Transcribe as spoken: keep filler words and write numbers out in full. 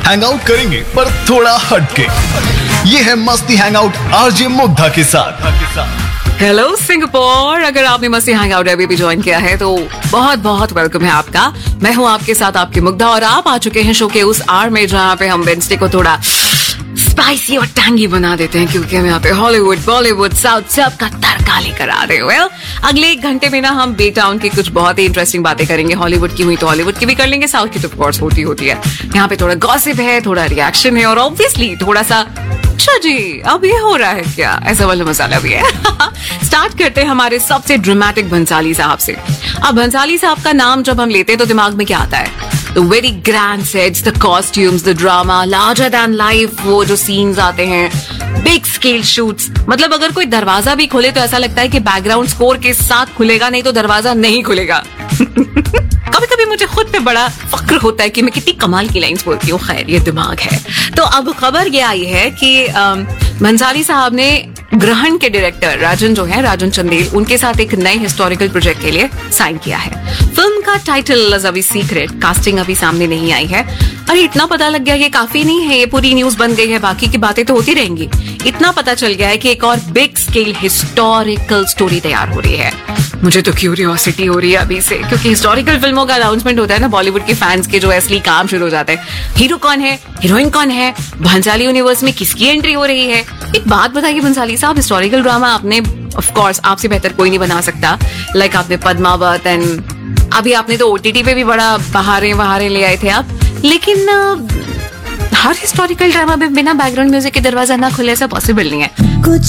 Hang out करेंगे पर थोड़ा हटके। ये है मस्ती हैंग आउट आरजे मुग्धा के साथ। हेलो सिंगापुर, अगर आपने मस्ती हैंग आउट अभी भी ज्वाइन किया है तो बहुत बहुत वेलकम है आपका। मैं हूँ आपके साथ आपकी मुग्धा और आप आ चुके हैं शो के उस आर में जहाँ पे हम वेडनेसडे को थोड़ा स्पाइसी और टैंगी बना देते हैं, क्योंकि हम यहाँ पे हॉलीवुड, बॉलीवुड, साउथ सब का तड़का लेकर आ रहे हो। well, अगले एक घंटे में ना हम बे टाउन की कुछ बहुत ही इंटरेस्टिंग बातें करेंगे। हॉलीवुड की हुई तो हॉलीवुड की भी कर लेंगे, साउथ की तो ऑफकोर्स होती होती है। यहाँ पे थोड़ा गॉसिप है, थोड़ा रिएक्शन है और ऑब्वियसली थोड़ा सा अच्छा जी अब ये हो रहा है क्या, ऐसा वाला मसाला भी है। स्टार्ट करते हैं हमारे सबसे ड्रामेटिक भंसाली साहब से। अब भंसाली साहब का नाम जब हम लेते हैं तो दिमाग में क्या आता है? The very grand sets, the costumes, the drama, larger than life, वो जो scenes आते हैं, big scale shoots। मतलब अगर कोई दरवाजा भी खोले तो ऐसा लगता है कि बैकग्राउंड स्कोर के साथ खुलेगा, नहीं तो दरवाजा नहीं खुलेगा। कभी कभी मुझे खुद पे बड़ा फक्र होता है कि मैं कितनी कमाल की लाइंस बोलती हूँ। खैर, ये दिमाग है। तो अब खबर ये आई है कि भंसाली साहब ने ग्रहण के डायरेक्टर राजन जो है, राजन चंदेल, उनके साथ एक नए हिस्टोरिकल प्रोजेक्ट के लिए साइन किया है। फिल्म का टाइटल अभी सीक्रेट, कास्टिंग अभी सामने नहीं आई है। अरे इतना पता लग गया, ये काफी नहीं है, ये पूरी न्यूज बन गई है, बाकी की बातें तो होती रहेंगी। इतना पता चल गया है कि एक और बिग स्केल हिस्टोरिकल स्टोरी तैयार हो रही है। मुझे तो क्यूरियोसिटी हो रही है अभी से, क्योंकि हिस्टोरिकल फिल्मों का अनाउंसमेंट होता है ना, बॉलीवुड के फैंस के जो असली काम शुरू हो जाते हैं। हीरो कौन है, हीरोइन कौन है, भंसाली यूनिवर्स में किसकी एंट्री हो रही है। एक बात बताइए भंसाली साहब, हिस्टोरिकल ड्रामा आपने ऑफ कोर्स आपसे बेहतर कोई नहीं बना सकता। लाइक आपने पद्मावत एंड अभी आपने तो ओटीटी पे भी बड़ा बहारे बहारे ले आए थे आप, लेकिन हर हिस्टोरिकल ड्रामा में बिना बैकग्राउंड म्यूजिक के दरवाजा ना खुले ऐसा पॉसिबल नहीं है। कुछ